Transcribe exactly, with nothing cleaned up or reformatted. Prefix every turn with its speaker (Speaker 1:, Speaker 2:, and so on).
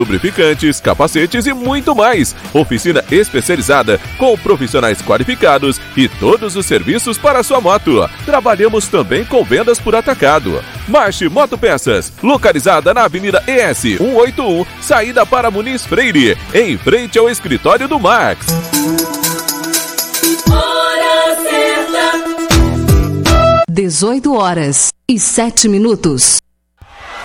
Speaker 1: lubrificantes, capacetes e muito mais. Oficina especializada com profissionais qualificados e todos os serviços para a sua moto. Trabalhamos também com vendas por atacado. Marche Motopeças, localizada na Avenida E S cento e oitenta e um, saída para Muniz Freire, em frente ao escritório do Max.
Speaker 2: dezoito horas e sete minutos.